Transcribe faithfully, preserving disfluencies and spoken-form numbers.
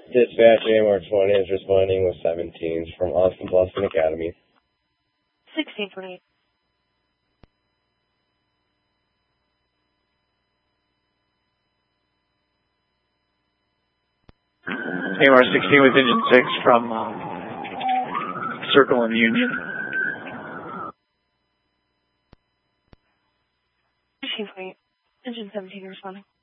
Dispatch A M R twenty is responding with seventeens from Austin Bluffton Academy. sixteen twenty-eight. A M R sixteen with engine six from um, Circle and Union. sixteen twenty-eight. Engine seventeen responding.